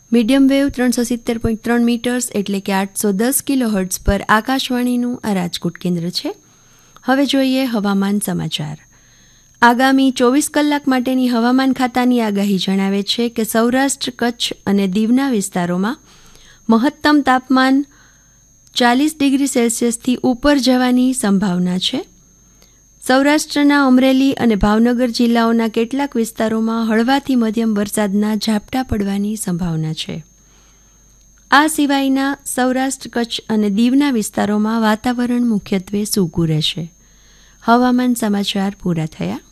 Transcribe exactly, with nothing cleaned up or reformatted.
Medium wave ત્રણસો સિત્તેર point ત્રણ મીટર્સ એટલે કે આઠસો દસ કિલો હર્ટ્ઝ પર આકાશવાણીનું આ રાજકોટ કેન્દ્ર છે. હવે જોઈએ હવામાન સમાચાર. આગામી ચોવીસ કલાક માટેની હવામાન ખાતાની આગાહી જણાવે છે કે સૌરાષ્ટ્ર, કચ્છ અને દીવના વિસ્તારોમાં મહત્તમ તાપમાન ચાલીસ ડિગ્રી સેલ્સિયસથી ઉપર જવાની સંભાવના છે. સૌરાષ્ટ્રના અમરેલી અને ભાવનગર જિલ્લાઓના કેટલાક વિસ્તારોમાં હળવાથી મધ્યમ વરસાદના ઝાપટા પડવાની સંભાવના છે. આ સિવાયના સૌરાષ્ટ્ર, કચ્છ અને દીવના વિસ્તારોમાં વાતાવરણ મુખ્યત્વે સૂકું રહેશે. હવામાન સમાચાર પૂરા થયા.